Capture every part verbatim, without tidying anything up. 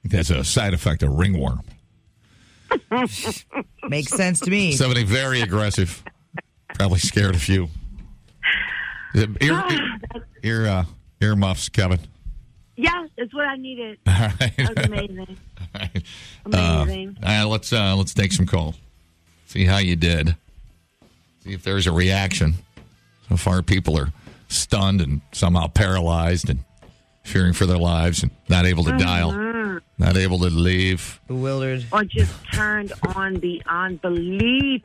has a side effect of ringworm. Makes sense to me. Somebody very aggressive. Probably scared a few. Ear, ear, ear, uh, earmuffs, Kevin. Yeah, it's what I needed. All right. That was amazing. All right. Amazing. Uh, all right, let's, uh, let's take some calls. See how you did. See if there's a reaction. So far, people are stunned and somehow paralyzed and fearing for their lives and not able to mm-hmm. dial, not able to leave. Bewildered. Or just turned on beyond belief.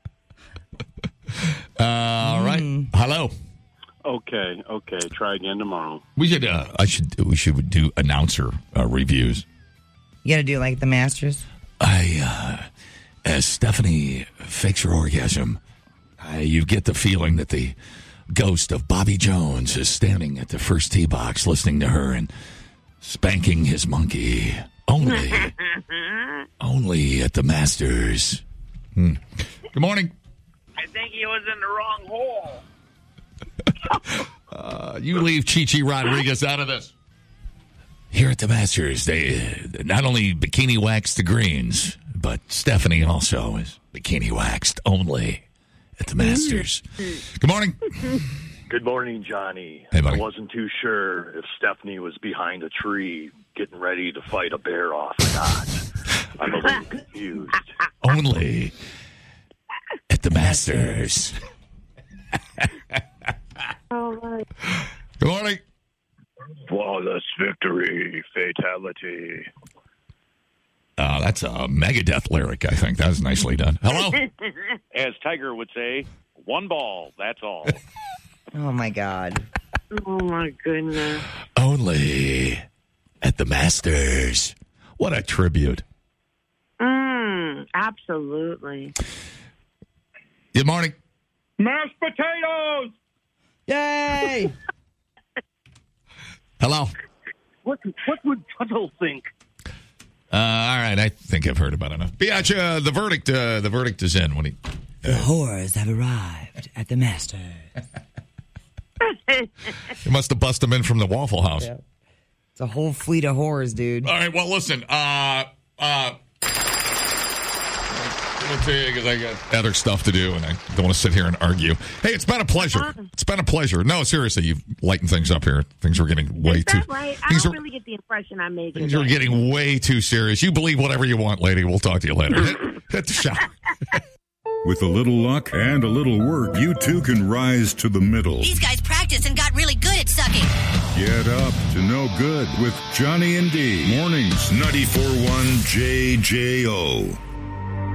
uh, all right. Mm. Hello. Okay, okay. Try again tomorrow. We should. Uh, I should. We should do announcer uh, reviews. You got to do like the Masters. I, uh, as Stephanie fakes her orgasm, uh, you get the feeling that the ghost of Bobby Jones is standing at the first tee box, listening to her and spanking his monkey. Only, only at the Masters. Hmm. Good morning. I think he was in the wrong hole. uh, you leave Chi-Chi Rodriguez out of this. Here at the Masters, they uh, not only bikini waxed the greens, but Stephanie also is bikini waxed only at the Masters. Good morning. Good morning, Johnny. Hey, buddy. I wasn't too sure if Stephanie was behind a tree getting ready to fight a bear off or not. I'm a little confused. Only at the Masters. Right. Good morning. Flawless victory, fatality. Uh, that's a Megadeth lyric, I think. That was nicely done. Hello? As Tiger would say, one ball, that's all. Oh, my God. Oh, my goodness. Only at the Masters. What a tribute. Mm, absolutely. Good morning. Mashed potatoes! Yay! Hello? What, what would Tuttle think? Uh, all right, I think I've heard about enough. Biatch, uh, the verdict uh, the verdict is in. When he, uh, the whores have arrived at the Masters. You must have busted them in from the Waffle House. Yeah. It's a whole fleet of whores, dude. All right, well, listen. Uh, uh, I'm going to tell you because I got other stuff to do, and I don't want to sit here and argue. Hey, it's been a pleasure. It's been a pleasure. No, seriously, you've lightened things up here. Things were getting way is too... That right? I things don't are, really get the impression I'm making. Things are getting way too serious. You believe whatever you want, lady. We'll talk to you later. hit, hit the shower. With a little luck and a little work, you too can rise to the middle. These guys practiced and got really good at sucking. Get up to no good with Johnny and D. Mornings, ninety-four point one J J O.